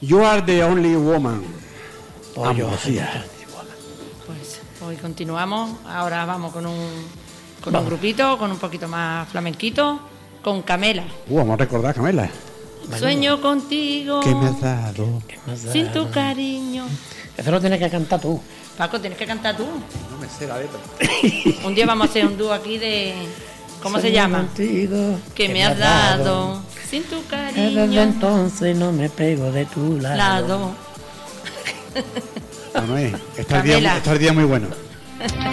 You Are the Only Woman. Ambrosía. Pues hoy continuamos. Ahora vamos con un grupito, con un poquito más flamenquito, con Camela. Vamos a recordar, Camela. Sueño contigo. ¿Qué me has dado? Sin tu cariño. Eso lo tienes que cantar tú. Paco, tienes que cantar tú. No me sé la letra. Un día vamos a hacer un dúo aquí de... ¿Cómo se Sueño llama? contigo, Que me has dado. Sin tu Desde cariño. entonces no me pego de tu lado. Bueno, está el día muy bueno.